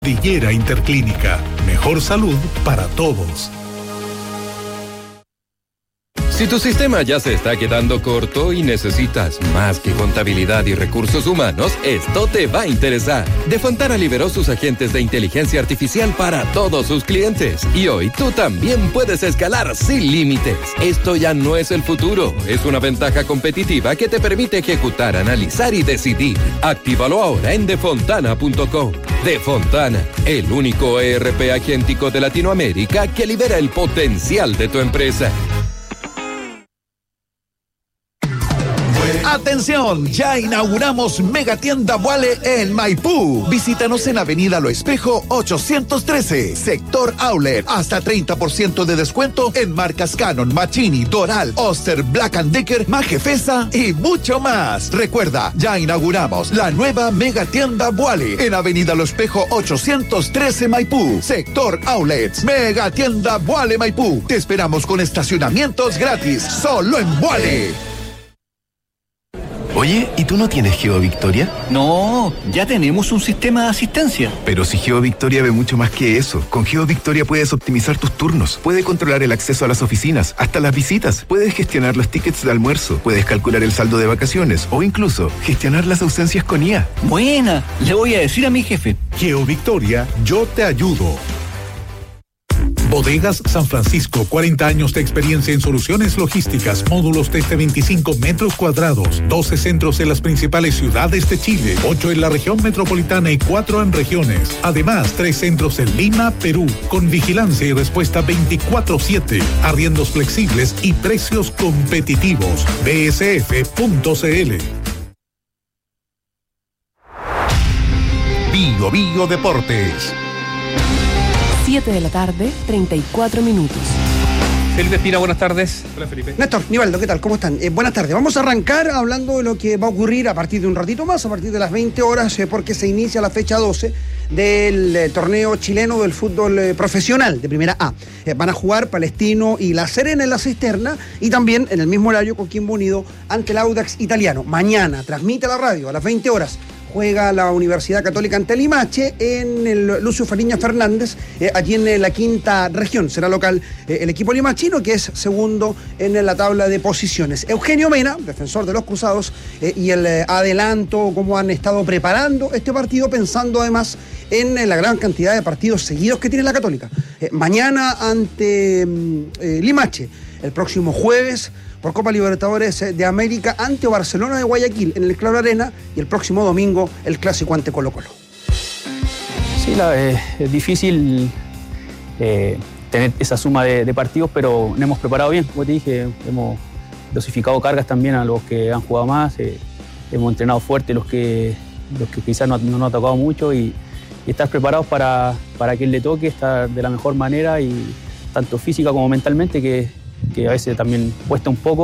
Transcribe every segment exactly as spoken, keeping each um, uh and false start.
Cordillera Interclínica. Mejor salud para todos. Si tu sistema ya se está quedando corto y necesitas más que contabilidad y recursos humanos, esto te va a interesar. Defontana liberó sus agentes de inteligencia artificial para todos sus clientes. Y hoy tú también puedes escalar sin límites. Esto ya no es el futuro. Es una ventaja competitiva que te permite ejecutar, analizar y decidir. Actívalo ahora en defontana punto com. Defontana, el único E R P agéntico de Latinoamérica que libera el potencial de tu empresa. ¡Atención! Ya inauguramos Megatienda Vuale en Maipú. Visítanos en Avenida Lo Espejo ochocientos trece, Sector Outlet. Hasta treinta por ciento de descuento en marcas Canon, Machini, Doral, Oster, Black and Decker, Majefesa y mucho más. Recuerda, ya inauguramos la nueva Megatienda Vuale en Avenida Lo Espejo ochocientos trece, Maipú, Sector Outlets. Megatienda Vuale Maipú. Te esperamos con estacionamientos gratis, solo en Vuale. Oye, ¿y tú no tienes GeoVictoria? No, ya tenemos un sistema de asistencia. Pero si GeoVictoria ve mucho más que eso. Con GeoVictoria puedes optimizar tus turnos, puedes controlar el acceso a las oficinas, hasta las visitas, puedes gestionar los tickets de almuerzo, puedes calcular el saldo de vacaciones o incluso gestionar las ausencias con I A. Buena, le voy a decir a mi jefe. GeoVictoria, yo te ayudo. Bodegas San Francisco, cuarenta años de experiencia en soluciones logísticas, módulos desde veinticinco metros cuadrados, doce centros en las principales ciudades de Chile, ocho en la región metropolitana y cuatro en regiones. Además, tres centros en Lima, Perú, con vigilancia y respuesta veinticuatro siete, arriendos flexibles y precios competitivos. B S F punto C L. Bio Bio Deportes. siete de la tarde, treinta y cuatro minutos. Felipe Espina, buenas tardes. Hola, Felipe. Néstor, Nivaldo, ¿qué tal? ¿Cómo están? Eh, buenas tardes. Vamos a arrancar hablando de lo que va a ocurrir a partir de un ratito más, a partir de las veinte horas, eh, porque se inicia la fecha doce del eh, torneo chileno del fútbol eh, profesional de Primera A. Eh, van a jugar Palestino y La Serena en la Cisterna y también en el mismo horario Coquimbo Unido ante el Audax Italiano. Mañana transmite la radio a las veinte horas. Juega la Universidad Católica ante Limache en el Lucio Fariña Fernández, eh, allí en la quinta región. Será local eh, el equipo limachino, que es segundo en la tabla de posiciones. Eugenio Mena, defensor de los Cruzados, eh, y el eh, adelanto, cómo han estado preparando este partido, pensando además en eh, la gran cantidad de partidos seguidos que tiene la Católica. Eh, mañana ante eh, Limache, el próximo jueves por Copa Libertadores de América ante Barcelona de Guayaquil en el Claro Arena y el próximo domingo el clásico ante Colo Colo. Sí, la, eh, es difícil eh, tener esa suma de, de partidos, pero nos hemos preparado bien, como te dije, hemos dosificado cargas también a los que han jugado más, eh, hemos entrenado fuerte los que, los que quizás no, no nos ha tocado mucho y, y estar preparados para, para quien le toque, estar de la mejor manera y tanto física como mentalmente, que que a veces también cuesta un poco.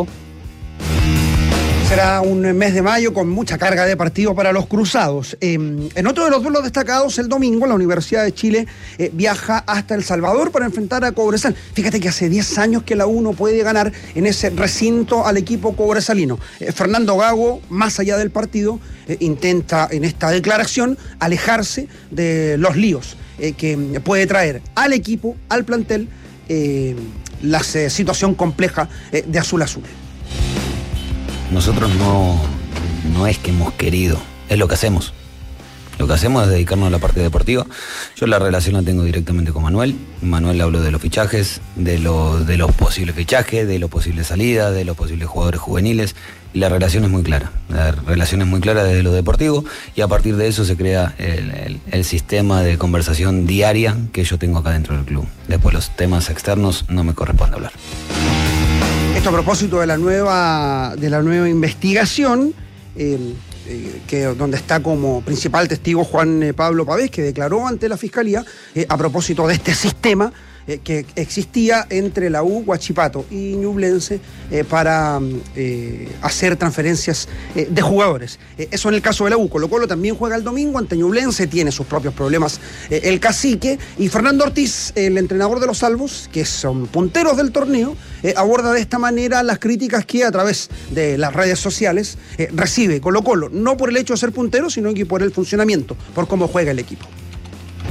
Será un mes de mayo con mucha carga de partidos para los Cruzados. Eh, en otro de los duelos destacados, el domingo, la Universidad de Chile eh, viaja hasta El Salvador para enfrentar a Cobresal. Fíjate que hace diez años que la U no puede ganar en ese recinto al equipo cobresalino. Eh, Fernando Gago, más allá del partido, eh, intenta en esta declaración alejarse de los líos eh, que puede traer al equipo, al plantel, eh, la eh, situación compleja eh, de Azul Azul. Nosotros no, no es que hemos querido, es lo que hacemos. Lo que hacemos es dedicarnos a la parte deportiva. Yo la relación la tengo directamente con Manuel. Manuel habló de los fichajes, de, lo, de los posibles fichajes, de los posibles salidas, de los posibles jugadores juveniles. Y la relación es muy clara. La relación es muy clara desde lo deportivo y a partir de eso se crea el, el, el sistema de conversación diaria que yo tengo acá dentro del club. Después los temas externos no me corresponde hablar. Esto a propósito de la nueva, de la nueva investigación, eh, eh, que, donde está como principal testigo Juan eh, Pablo Pavés, que declaró ante la Fiscalía eh, a propósito de este sistema eh, que existía entre la U, Huachipato y Ñublense eh, para eh, hacer transferencias eh, de jugadores. Eh, eso en el caso de la U. Colo Colo también juega el domingo ante Ñublense, tiene sus propios problemas eh, el cacique, y Fernando Ortiz, el entrenador de los Salvos, que son punteros del torneo, eh, aborda de esta manera las críticas que a través de las redes sociales eh, recibe Colo Colo, no por el hecho de ser puntero, sino que por el funcionamiento, por cómo juega el equipo.